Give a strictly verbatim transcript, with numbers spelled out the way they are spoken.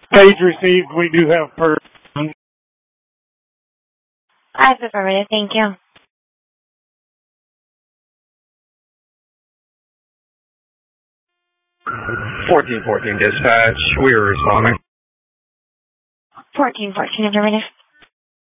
Page received. We do have per. That's affirmative. Thank you. fourteen fourteen dispatch. We are responding. fourteen fourteen affirmative.